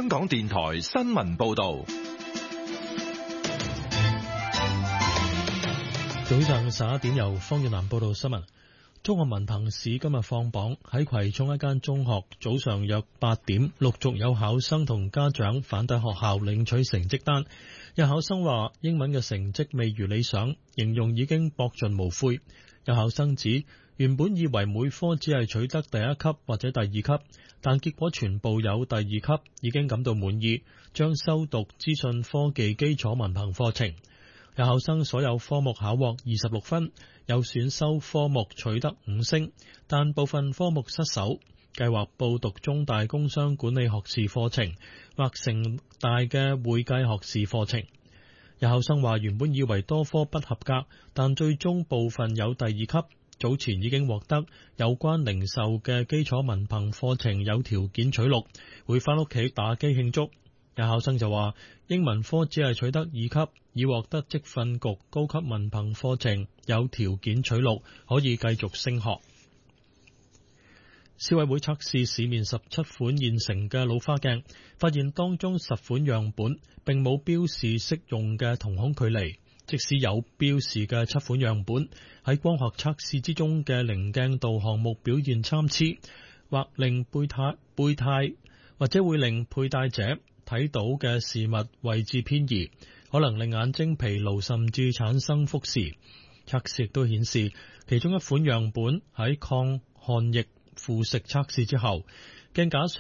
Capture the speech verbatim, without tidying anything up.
香港電台新聞報道。 早上十一點，由方遠南報道新聞。中學文憑試今日放榜，喺葵涌一間中學，早上約八點，陸續有考生同家長返抵學校領取成績單。有考生話英文嘅成績未如理想，形容已經博盡無悔。有考生指原本以為每科只係取得第一級或者第二級，但結果全部有第二級，已經感到滿意，將修讀資訊科技基礎文憑課程。有考生所有科目考獲二十六分，有選修科目取得五星，但部分科目失手，計劃報讀中大工商管理學士課程或城大嘅會計學士課程。有考生話原本以為多科不合格，但最終部分有第二級，早前已經獲得有關零售嘅基礎文憑課程有條件取錄，會返屋企打機慶祝。有考生就話英文科只係取得二級，已獲得職訓局高級文憑課程有條件取錄，可以繼續升學。消委會測試市面十七款現成嘅老花鏡，發現當中十款樣本並冇標示適用嘅瞳孔距離，即使有標示嘅七款樣本喺光學測試之中嘅零鏡度項目表現參差，或令背態背態或者會令佩戴者睇到嘅事物位置偏移，可能令眼睛疲勞甚至產生複視。測試亦都顯示，其中一款樣本喺抗汗液腐蝕測試之後，鏡架上